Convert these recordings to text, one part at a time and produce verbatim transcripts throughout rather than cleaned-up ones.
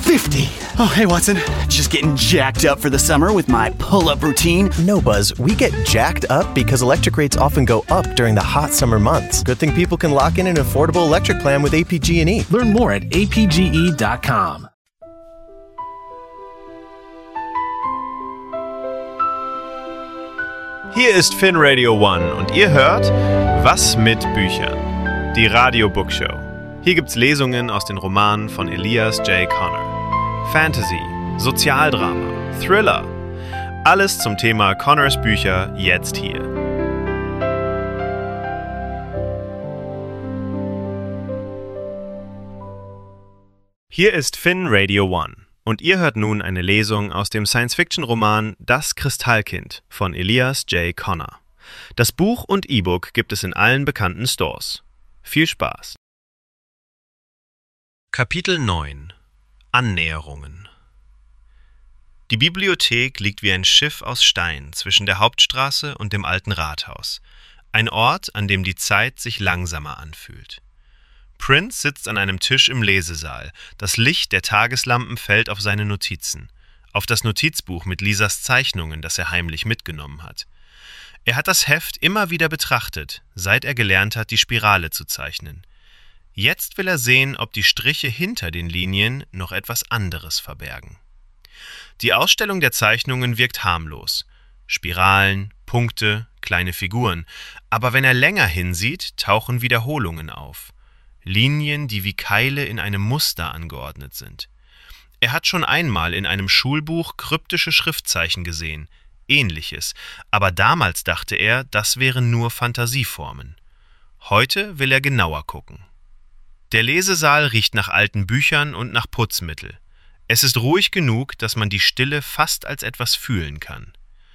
fifty. Oh, hey, Watson. Just getting jacked up for the summer with my pull-up routine. No, Buzz. We get jacked up because electric rates often go up during the hot summer months. Good thing people can lock in an affordable electric plan with A P G and E. Learn more at A P G E dot com. Hier ist Finn Radio One und ihr hört Was mit Büchern? Die Radio Bookshow. Hier gibt's Lesungen aus den Romanen von Elias J. Connor. Fantasy, Sozialdrama, Thriller. Alles zum Thema Connors Bücher jetzt hier. Hier ist Finn Radio One. Und ihr hört nun eine Lesung aus dem Science-Fiction-Roman Das Kristallkind von Elias J. Connor. Das Buch und E-Book gibt es in allen bekannten Stores. Viel Spaß! Kapitel neun – Annäherungen. Die Bibliothek liegt wie ein Schiff aus Stein zwischen der Hauptstraße und dem alten Rathaus. Ein Ort, an dem die Zeit sich langsamer anfühlt. Prince sitzt an einem Tisch im Lesesaal. Das Licht der Tageslampen fällt auf seine Notizen, auf das Notizbuch mit Lisas Zeichnungen, das er heimlich mitgenommen hat. Er hat das Heft immer wieder betrachtet, seit er gelernt hat, die Spirale zu zeichnen. Jetzt will er sehen, ob die Striche hinter den Linien noch etwas anderes verbergen. Die Ausstellung der Zeichnungen wirkt harmlos. Spiralen, Punkte, kleine Figuren. Aber wenn er länger hinsieht, tauchen Wiederholungen auf. Linien, die wie Keile in einem Muster angeordnet sind. Er hat schon einmal in einem Schulbuch kryptische Schriftzeichen gesehen, Ähnliches, aber damals dachte er, das wären nur Fantasieformen. Heute will er genauer gucken. Der Lesesaal riecht nach alten Büchern und nach Putzmittel. Es ist ruhig genug, dass man die Stille fast als etwas fühlen kann.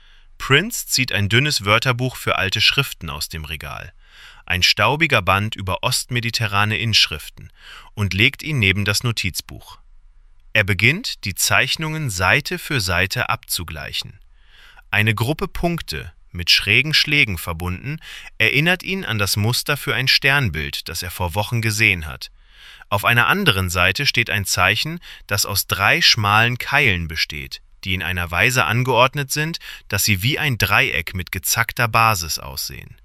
Prince zieht ein dünnes Wörterbuch für alte Schriften aus dem Regal. Ein staubiger Band über ostmediterrane Inschriften und legt ihn neben das Notizbuch. Er beginnt, die Zeichnungen Seite für Seite abzugleichen. Eine Gruppe Punkte, mit schrägen Schlägen verbunden, erinnert ihn an das Muster für ein Sternbild, das er vor Wochen gesehen hat. Auf einer anderen Seite steht ein Zeichen, das aus drei schmalen Keilen besteht, die in einer Weise angeordnet sind, dass sie wie ein Dreieck mit gezackter Basis aussehen.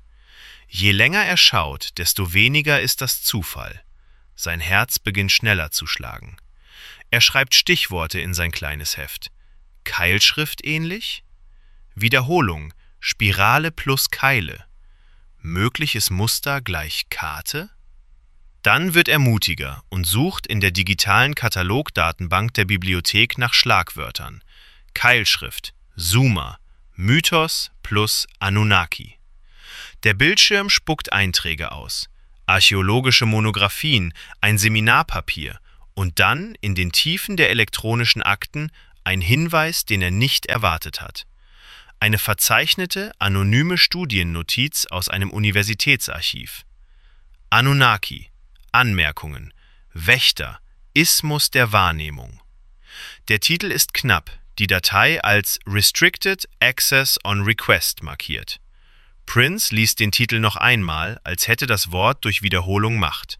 Je länger er schaut, desto weniger ist das Zufall. Sein Herz beginnt schneller zu schlagen. Er schreibt Stichworte in sein kleines Heft. Keilschrift ähnlich? Wiederholung, Spirale plus Keile. Mögliches Muster gleich Karte? Dann wird er mutiger und sucht in der digitalen Katalogdatenbank der Bibliothek nach Schlagwörtern. Keilschrift, Sumer, Mythos plus Anunnaki. Der Bildschirm spuckt Einträge aus, archäologische Monographien, ein Seminarpapier und dann in den Tiefen der elektronischen Akten ein Hinweis, den er nicht erwartet hat. Eine verzeichnete, anonyme Studiennotiz aus einem Universitätsarchiv. Anunnaki, Anmerkungen, Wächter, Ismus der Wahrnehmung. Der Titel ist knapp, die Datei als Restricted Access on Request markiert. Prince liest den Titel noch einmal, als hätte das Wort durch Wiederholung Macht.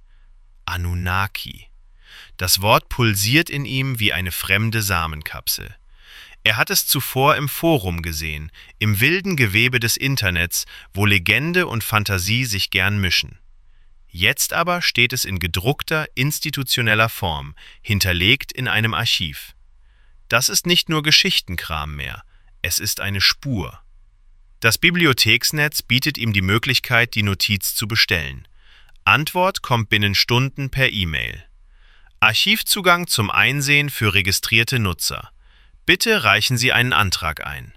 Anunnaki. Das Wort pulsiert in ihm wie eine fremde Samenkapsel. Er hat es zuvor im Forum gesehen, im wilden Gewebe des Internets, wo Legende und Fantasie sich gern mischen. Jetzt aber steht es in gedruckter, institutioneller Form, hinterlegt in einem Archiv. Das ist nicht nur Geschichtenkram mehr, es ist eine Spur. Das Bibliotheksnetz bietet ihm die Möglichkeit, die Notiz zu bestellen. Antwort kommt binnen Stunden per E-Mail. Archivzugang zum Einsehen für registrierte Nutzer. Bitte reichen Sie einen Antrag ein.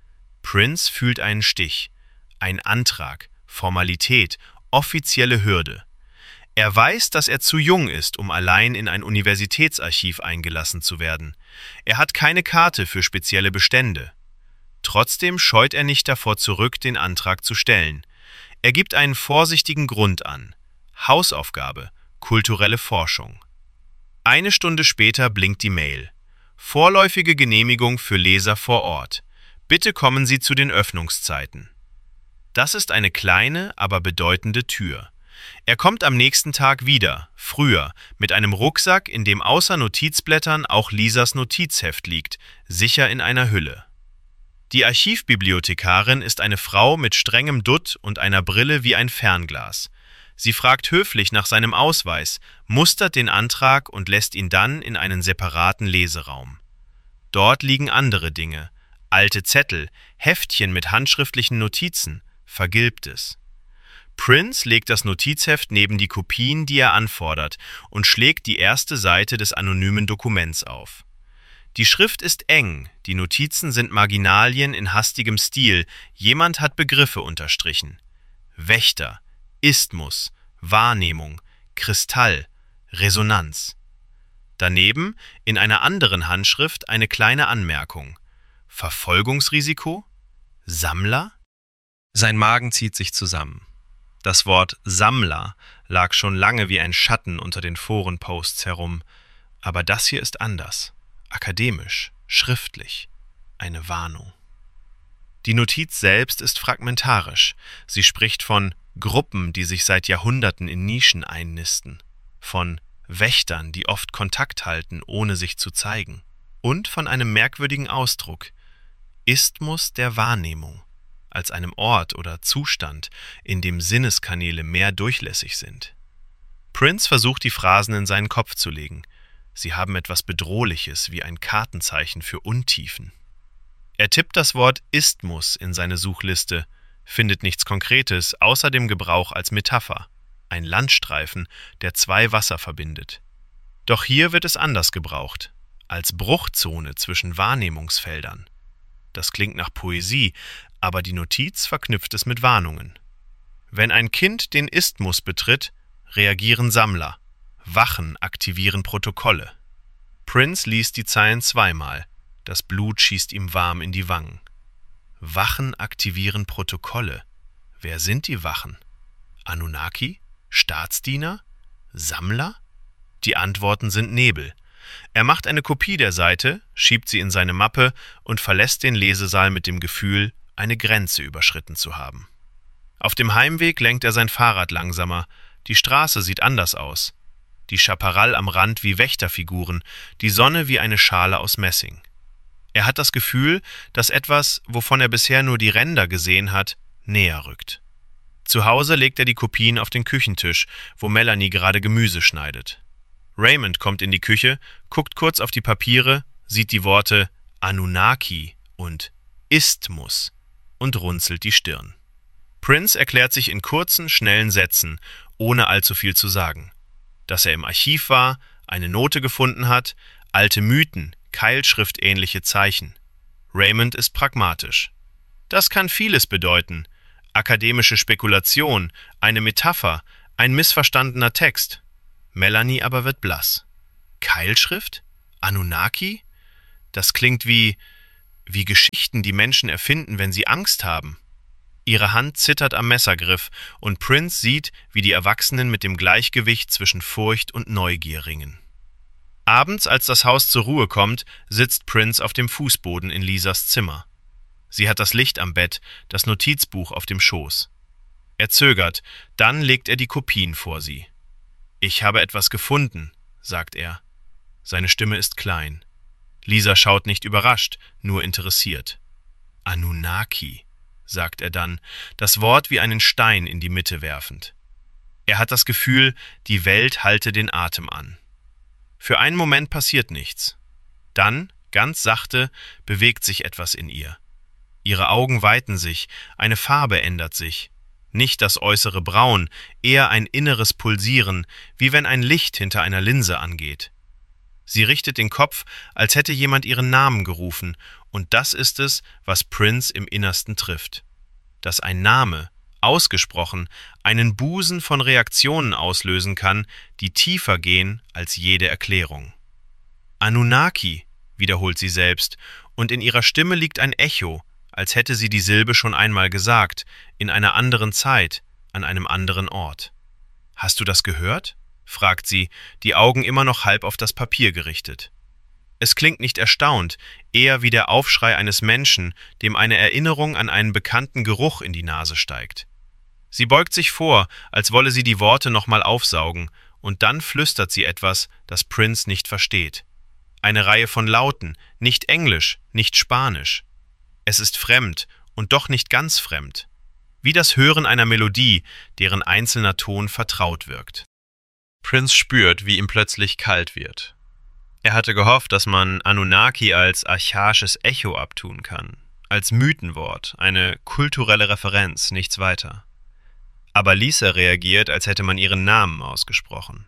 Prince fühlt einen Stich. Ein Antrag, Formalität, offizielle Hürde. Er weiß, dass er zu jung ist, um allein in ein Universitätsarchiv eingelassen zu werden. Er hat keine Karte für spezielle Bestände. Trotzdem scheut er nicht davor zurück, den Antrag zu stellen. Er gibt einen vorsichtigen Grund an. Hausaufgabe, kulturelle Forschung. Eine Stunde später blinkt die Mail. Vorläufige Genehmigung für Leser vor Ort. Bitte kommen Sie zu den Öffnungszeiten. Das ist eine kleine, aber bedeutende Tür. Er kommt am nächsten Tag wieder, früher, mit einem Rucksack, in dem außer Notizblättern auch Lisas Notizheft liegt, sicher in einer Hülle. Die Archivbibliothekarin ist eine Frau mit strengem Dutt und einer Brille wie ein Fernglas. Sie fragt höflich nach seinem Ausweis, mustert den Antrag und lässt ihn dann in einen separaten Leseraum. Dort liegen andere Dinge, alte Zettel, Heftchen mit handschriftlichen Notizen, Vergilbtes. Prince legt das Notizheft neben die Kopien, die er anfordert, und schlägt die erste Seite des anonymen Dokuments auf. Die Schrift ist eng, die Notizen sind Marginalien in hastigem Stil, jemand hat Begriffe unterstrichen. Wächter, Isthmus, Wahrnehmung, Kristall, Resonanz. Daneben, in einer anderen Handschrift, eine kleine Anmerkung. Verfolgungsrisiko? Sammler? Sein Magen zieht sich zusammen. Das Wort Sammler lag schon lange wie ein Schatten unter den Forenposts herum, aber das hier ist anders. Akademisch, schriftlich, eine Warnung. Die Notiz selbst ist fragmentarisch. Sie spricht von Gruppen, die sich seit Jahrhunderten in Nischen einnisten, von Wächtern, die oft Kontakt halten, ohne sich zu zeigen, und von einem merkwürdigen Ausdruck, Isthmus der Wahrnehmung, als einem Ort oder Zustand, in dem Sinneskanäle mehr durchlässig sind. Prince versucht, die Phrasen in seinen Kopf zu legen. Sie haben etwas Bedrohliches, wie ein Kartenzeichen für Untiefen. Er tippt das Wort Isthmus in seine Suchliste, findet nichts Konkretes, außer dem Gebrauch als Metapher, ein Landstreifen, der zwei Wasser verbindet. Doch hier wird es anders gebraucht, als Bruchzone zwischen Wahrnehmungsfeldern. Das klingt nach Poesie, aber die Notiz verknüpft es mit Warnungen. Wenn ein Kind den Isthmus betritt, reagieren Sammler. Wachen aktivieren Protokolle. Prince liest die Zeilen zweimal. Das Blut schießt ihm warm in die Wangen. Wachen aktivieren Protokolle. Wer sind die Wachen? Anunnaki? Staatsdiener? Sammler? Die Antworten sind Nebel. Er macht eine Kopie der Seite, schiebt sie in seine Mappe und verlässt den Lesesaal mit dem Gefühl, eine Grenze überschritten zu haben. Auf dem Heimweg lenkt er sein Fahrrad langsamer. Die Straße sieht anders aus. Die Chaparral am Rand wie Wächterfiguren, die Sonne wie eine Schale aus Messing. Er hat das Gefühl, dass etwas, wovon er bisher nur die Ränder gesehen hat, näher rückt. Zu Hause legt er die Kopien auf den Küchentisch, wo Melanie gerade Gemüse schneidet. Raymond kommt in die Küche, guckt kurz auf die Papiere, sieht die Worte Anunnaki und Isthmus und runzelt die Stirn. Prince erklärt sich in kurzen, schnellen Sätzen, ohne allzu viel zu sagen. Dass er im Archiv war, eine Note gefunden hat, alte Mythen, keilschriftähnliche Zeichen. Raymond ist pragmatisch. Das kann vieles bedeuten. Akademische Spekulation, eine Metapher, ein missverstandener Text. Melanie aber wird blass. Keilschrift? Anunnaki? Das klingt wie, wie Geschichten, die Menschen erfinden, wenn sie Angst haben. Ihre Hand zittert am Messergriff und Prince sieht, wie die Erwachsenen mit dem Gleichgewicht zwischen Furcht und Neugier ringen. Abends, als das Haus zur Ruhe kommt, sitzt Prince auf dem Fußboden in Lisas Zimmer. Sie hat das Licht am Bett, das Notizbuch auf dem Schoß. Er zögert, dann legt er die Kopien vor sie. »Ich habe etwas gefunden«, sagt er. Seine Stimme ist klein. Lisa schaut nicht überrascht, nur interessiert. »Anunnaki«, sagt er dann, das Wort wie einen Stein in die Mitte werfend. Er hat das Gefühl, die Welt halte den Atem an. Für einen Moment passiert nichts. Dann, ganz sachte, bewegt sich etwas in ihr. Ihre Augen weiten sich, eine Farbe ändert sich. Nicht das äußere Braun, eher ein inneres Pulsieren, wie wenn ein Licht hinter einer Linse angeht. Sie richtet den Kopf, als hätte jemand ihren Namen gerufen, und das ist es, was Prince im Innersten trifft. Dass ein Name, ausgesprochen, einen Busen von Reaktionen auslösen kann, die tiefer gehen als jede Erklärung. Anunnaki, wiederholt sie selbst, und in ihrer Stimme liegt ein Echo, als hätte sie die Silbe schon einmal gesagt, in einer anderen Zeit, an einem anderen Ort. »Hast du das gehört?« fragt sie, die Augen immer noch halb auf das Papier gerichtet. Es klingt nicht erstaunt, eher wie der Aufschrei eines Menschen, dem eine Erinnerung an einen bekannten Geruch in die Nase steigt. Sie beugt sich vor, als wolle sie die Worte nochmal aufsaugen, und dann flüstert sie etwas, das Prince nicht versteht. Eine Reihe von Lauten, nicht Englisch, nicht Spanisch. Es ist fremd und doch nicht ganz fremd. Wie das Hören einer Melodie, deren einzelner Ton vertraut wirkt. Prince spürt, wie ihm plötzlich kalt wird. Er hatte gehofft, dass man Anunnaki als archaisches Echo abtun kann, als Mythenwort, eine kulturelle Referenz, nichts weiter. Aber Lisa reagiert, als hätte man ihren Namen ausgesprochen.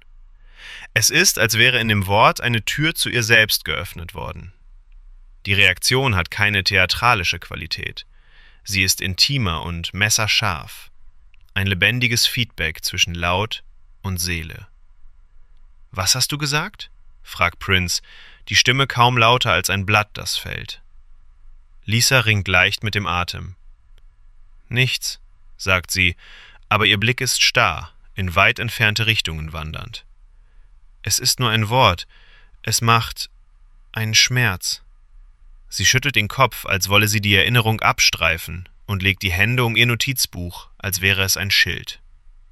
Es ist, als wäre in dem Wort eine Tür zu ihr selbst geöffnet worden. Die Reaktion hat keine theatralische Qualität. Sie ist intimer und messerscharf. Ein lebendiges Feedback zwischen Laut und Seele. »Was hast du gesagt?« fragt Prince, die Stimme kaum lauter als ein Blatt, das fällt. Lisa ringt leicht mit dem Atem. »Nichts«, sagt sie, aber ihr Blick ist starr, in weit entfernte Richtungen wandernd. »Es ist nur ein Wort. Es macht einen Schmerz.« Sie schüttelt den Kopf, als wolle sie die Erinnerung abstreifen, und legt die Hände um ihr Notizbuch, als wäre es ein Schild.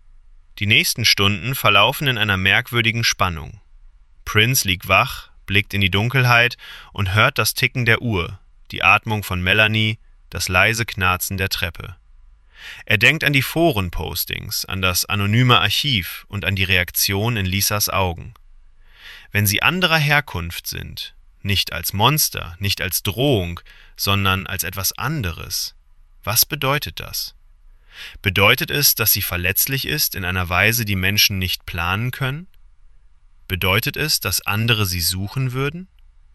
Die nächsten Stunden verlaufen in einer merkwürdigen Spannung. Prince liegt wach, blickt in die Dunkelheit und hört das Ticken der Uhr, die Atmung von Melanie, das leise Knarzen der Treppe. Er denkt an die Forenpostings, an das anonyme Archiv und an die Reaktion in Lisas Augen. Wenn sie anderer Herkunft sind, nicht als Monster, nicht als Drohung, sondern als etwas anderes, was bedeutet das? Bedeutet es, dass sie verletzlich ist in einer Weise, die Menschen nicht planen können? Bedeutet es, dass andere sie suchen würden?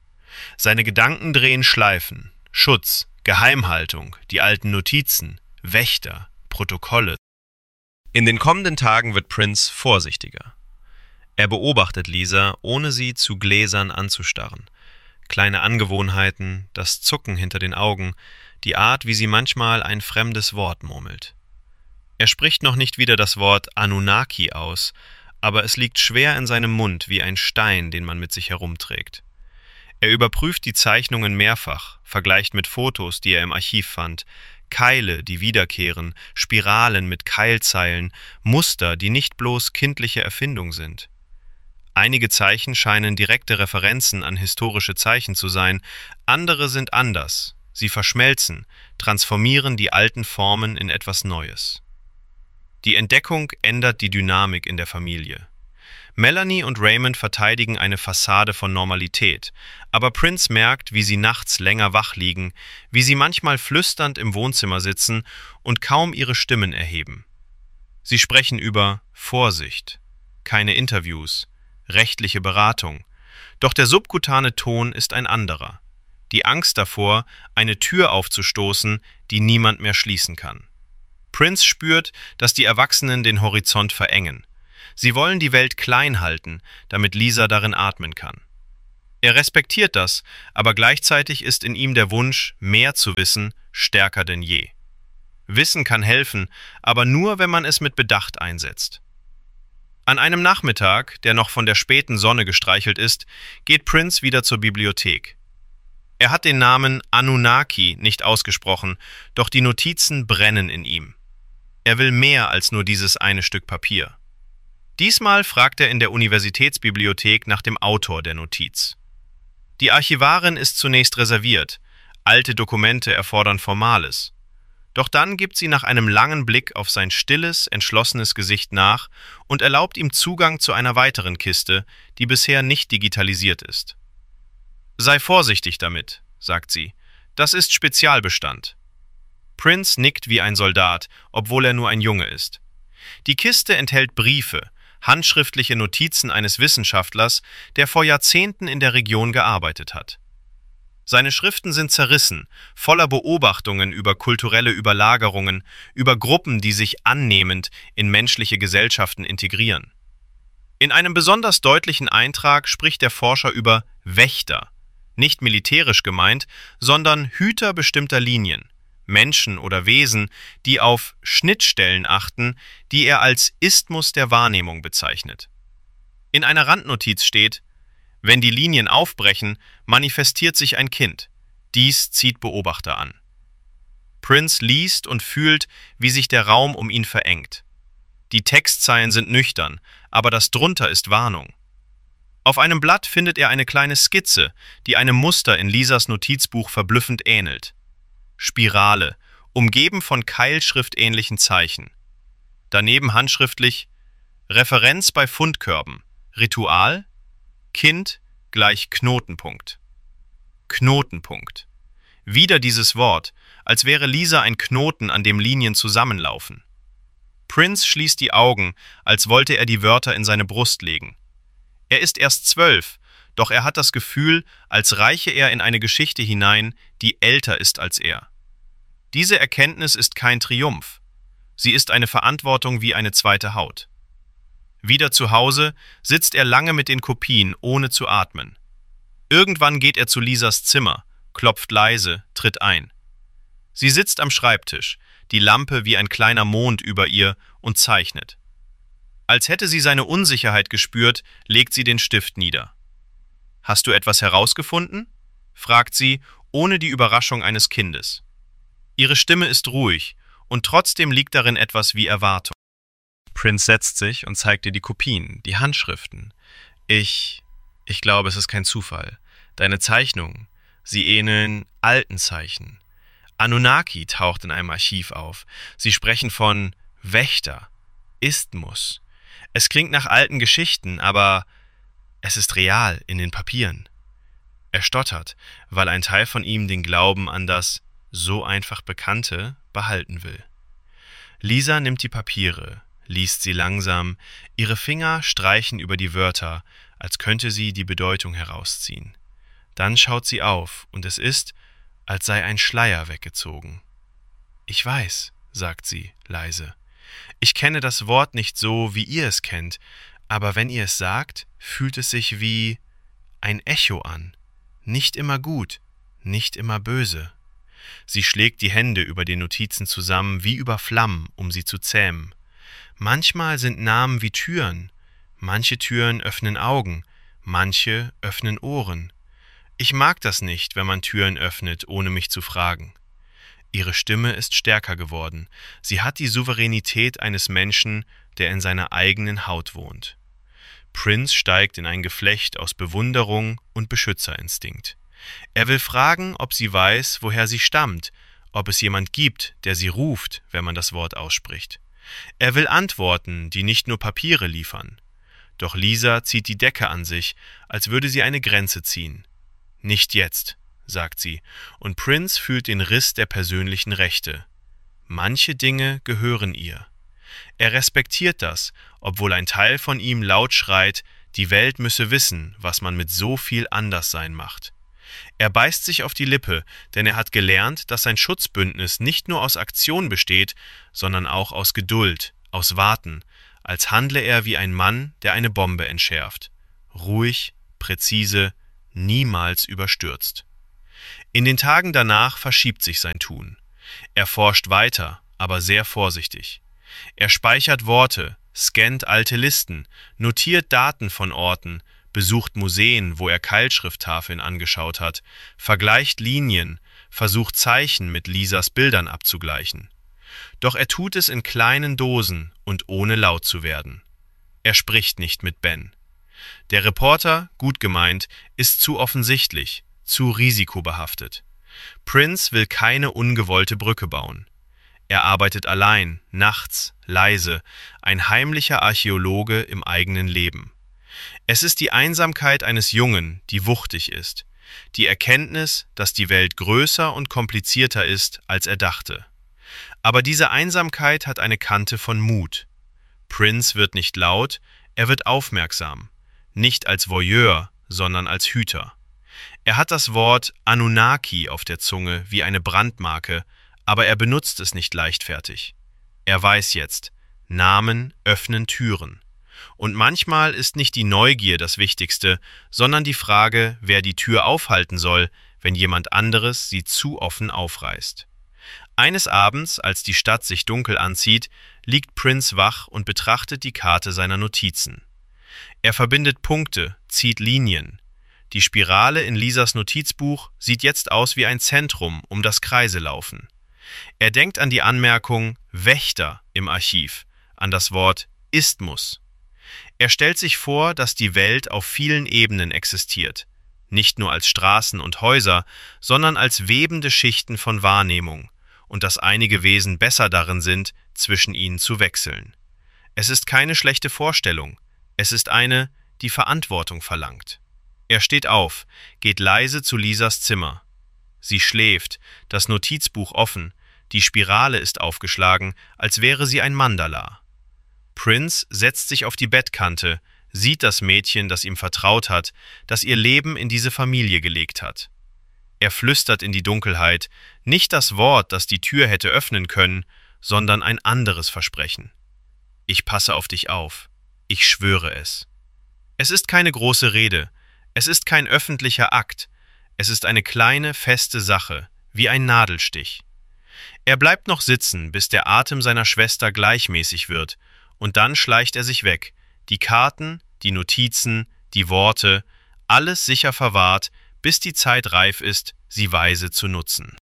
Seine Gedanken drehen Schleifen, Schutz, Geheimhaltung, die alten Notizen, Wächter, Protokolle. In den kommenden Tagen wird Prince vorsichtiger. Er beobachtet Lisa, ohne sie zu gläsern anzustarren. Kleine Angewohnheiten, das Zucken hinter den Augen, die Art, wie sie manchmal ein fremdes Wort murmelt. Er spricht noch nicht wieder das Wort Anunnaki aus, aber es liegt schwer in seinem Mund wie ein Stein, den man mit sich herumträgt. Er überprüft die Zeichnungen mehrfach, vergleicht mit Fotos, die er im Archiv fand, Keile, die wiederkehren, Spiralen mit Keilzeilen, Muster, die nicht bloß kindliche Erfindung sind. Einige Zeichen scheinen direkte Referenzen an historische Zeichen zu sein, andere sind anders. Sie verschmelzen, transformieren die alten Formen in etwas Neues. Die Entdeckung ändert die Dynamik in der Familie. Melanie und Raymond verteidigen eine Fassade von Normalität, aber Prince merkt, wie sie nachts länger wach liegen, wie sie manchmal flüsternd im Wohnzimmer sitzen und kaum ihre Stimmen erheben. Sie sprechen über Vorsicht, keine Interviews, rechtliche Beratung, doch der subkutane Ton ist ein anderer. Die Angst davor, eine Tür aufzustoßen, die niemand mehr schließen kann. Prince spürt, dass die Erwachsenen den Horizont verengen. Sie wollen die Welt klein halten, damit Lisa darin atmen kann. Er respektiert das, aber gleichzeitig ist in ihm der Wunsch, mehr zu wissen, stärker denn je. Wissen kann helfen, aber nur, wenn man es mit Bedacht einsetzt. An einem Nachmittag, der noch von der späten Sonne gestreichelt ist, geht Prince wieder zur Bibliothek. Er hat den Namen Anunnaki nicht ausgesprochen, doch die Notizen brennen in ihm. Er will mehr als nur dieses eine Stück Papier. Diesmal fragt er in der Universitätsbibliothek nach dem Autor der Notiz. Die Archivarin ist zunächst reserviert, alte Dokumente erfordern Formales. Doch dann gibt sie nach einem langen Blick auf sein stilles, entschlossenes Gesicht nach und erlaubt ihm Zugang zu einer weiteren Kiste, die bisher nicht digitalisiert ist. »Sei vorsichtig damit«, sagt sie. »Das ist Spezialbestand.« Prince nickt wie ein Soldat, obwohl er nur ein Junge ist. Die Kiste enthält Briefe, handschriftliche Notizen eines Wissenschaftlers, der vor Jahrzehnten in der Region gearbeitet hat. Seine Schriften sind zerrissen, voller Beobachtungen über kulturelle Überlagerungen, über Gruppen, die sich annehmend in menschliche Gesellschaften integrieren. In einem besonders deutlichen Eintrag spricht der Forscher über Wächter, nicht militärisch gemeint, sondern Hüter bestimmter Linien, Menschen oder Wesen, die auf Schnittstellen achten, die er als Isthmus der Wahrnehmung bezeichnet. In einer Randnotiz steht: Wenn die Linien aufbrechen, manifestiert sich ein Kind. Dies zieht Beobachter an. Prince liest und fühlt, wie sich der Raum um ihn verengt. Die Textzeilen sind nüchtern, aber das drunter ist Warnung. Auf einem Blatt findet er eine kleine Skizze, die einem Muster in Lisas Notizbuch verblüffend ähnelt. Spirale, umgeben von keilschriftähnlichen Zeichen. Daneben handschriftlich: Referenz bei Fundkörben, Ritual, Kind gleich Knotenpunkt. Knotenpunkt. Wieder dieses Wort, als wäre Lisa ein Knoten, an dem Linien zusammenlaufen. Prince schließt die Augen, als wollte er die Wörter in seine Brust legen. Er ist erst zwölf, doch er hat das Gefühl, als reiche er in eine Geschichte hinein, die älter ist als er. Diese Erkenntnis ist kein Triumph. Sie ist eine Verantwortung wie eine zweite Haut. Wieder zu Hause sitzt er lange mit den Kopien, ohne zu atmen. Irgendwann geht er zu Lisas Zimmer, klopft leise, tritt ein. Sie sitzt am Schreibtisch, die Lampe wie ein kleiner Mond über ihr, und zeichnet. Als hätte sie seine Unsicherheit gespürt, legt sie den Stift nieder. »Hast du etwas herausgefunden?« fragt sie, ohne die Überraschung eines Kindes. Ihre Stimme ist ruhig, und trotzdem liegt darin etwas wie Erwartung. Prince setzt sich und zeigt ihr die Kopien, die Handschriften. Ich, ich glaube, es ist kein Zufall. Deine Zeichnungen, sie ähneln alten Zeichen. Anunnaki taucht in einem Archiv auf. Sie sprechen von Wächter, Isthmus. Es klingt nach alten Geschichten, aber es ist real in den Papieren. Er stottert, weil ein Teil von ihm den Glauben an das so einfach Bekannte behalten will. Lisa nimmt die Papiere, liest sie langsam, ihre Finger streichen über die Wörter, als könnte sie die Bedeutung herausziehen. Dann schaut sie auf, und es ist, als sei ein Schleier weggezogen. »Ich weiß«, sagt sie leise. »Ich kenne das Wort nicht so, wie ihr es kennt, aber wenn ihr es sagt, fühlt es sich wie ein Echo an. Nicht immer gut, nicht immer böse.« Sie schlägt die Hände über den Notizen zusammen, wie über Flammen, um sie zu zähmen. Manchmal sind Namen wie Türen. Manche Türen öffnen Augen, manche öffnen Ohren. Ich mag das nicht, wenn man Türen öffnet, ohne mich zu fragen. Ihre Stimme ist stärker geworden. Sie hat die Souveränität eines Menschen, der in seiner eigenen Haut wohnt. Prince steigt in ein Geflecht aus Bewunderung und Beschützerinstinkt. Er will fragen, ob sie weiß, woher sie stammt, ob es jemand gibt, der sie ruft, wenn man das Wort ausspricht. Er will Antworten, die nicht nur Papiere liefern. Doch Lisa zieht die Decke an sich, als würde sie eine Grenze ziehen. »Nicht jetzt«, sagt sie, und Prince fühlt den Riss der persönlichen Rechte. Manche Dinge gehören ihr. Er respektiert das, obwohl ein Teil von ihm laut schreit, die Welt müsse wissen, was man mit so viel Anderssein macht. Er beißt sich auf die Lippe, denn er hat gelernt, dass sein Schutzbündnis nicht nur aus Aktion besteht, sondern auch aus Geduld, aus Warten, als handle er wie ein Mann, der eine Bombe entschärft. Ruhig, präzise, niemals überstürzt. In den Tagen danach verschiebt sich sein Tun. Er forscht weiter, aber sehr vorsichtig. Er speichert Worte, scannt alte Listen, notiert Daten von Orten, besucht Museen, wo er Keilschrifttafeln angeschaut hat, vergleicht Linien, versucht Zeichen mit Lisas Bildern abzugleichen. Doch er tut es in kleinen Dosen und ohne laut zu werden. Er spricht nicht mit Ben. Der Reporter, gut gemeint, ist zu offensichtlich, zu risikobehaftet. Prince will keine ungewollte Brücke bauen. Er arbeitet allein, nachts, leise, ein heimlicher Archäologe im eigenen Leben. Es ist die Einsamkeit eines Jungen, die wuchtig ist, die Erkenntnis, dass die Welt größer und komplizierter ist, als er dachte. Aber diese Einsamkeit hat eine Kante von Mut. Prince wird nicht laut, er wird aufmerksam, nicht als Voyeur, sondern als Hüter. Er hat das Wort Anunnaki auf der Zunge wie eine Brandmarke, aber er benutzt es nicht leichtfertig. Er weiß jetzt, Namen öffnen Türen. Und manchmal ist nicht die Neugier das Wichtigste, sondern die Frage, wer die Tür aufhalten soll, wenn jemand anderes sie zu offen aufreißt. Eines Abends, als die Stadt sich dunkel anzieht, liegt Prince wach und betrachtet die Karte seiner Notizen. Er verbindet Punkte, zieht Linien. Die Spirale in Lisas Notizbuch sieht jetzt aus wie ein Zentrum, um das Kreise laufen. Er denkt an die Anmerkung Wächter im Archiv, an das Wort Isthmus. Er stellt sich vor, dass die Welt auf vielen Ebenen existiert, nicht nur als Straßen und Häuser, sondern als webende Schichten von Wahrnehmung, und dass einige Wesen besser darin sind, zwischen ihnen zu wechseln. Es ist keine schlechte Vorstellung, es ist eine, die Verantwortung verlangt. Er steht auf, geht leise zu Lisas Zimmer. Sie schläft, das Notizbuch offen, die Spirale ist aufgeschlagen, als wäre sie ein Mandala. Prince setzt sich auf die Bettkante, sieht das Mädchen, das ihm vertraut hat, das ihr Leben in diese Familie gelegt hat. Er flüstert in die Dunkelheit, nicht das Wort, das die Tür hätte öffnen können, sondern ein anderes Versprechen. Ich passe auf dich auf. Ich schwöre es. Es ist keine große Rede, es ist kein öffentlicher Akt, es ist eine kleine, feste Sache, wie ein Nadelstich. Er bleibt noch sitzen, bis der Atem seiner Schwester gleichmäßig wird, und dann schleicht er sich weg, die Karten, die Notizen, die Worte, alles sicher verwahrt, bis die Zeit reif ist, sie weise zu nutzen.